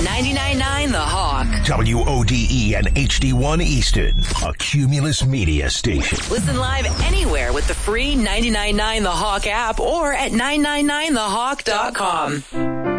99.9 The Hawk. WODE and HD1 Easton, a Cumulus Media station. Listen live anywhere with the free 99.9 The Hawk app or at 999thehawk.com.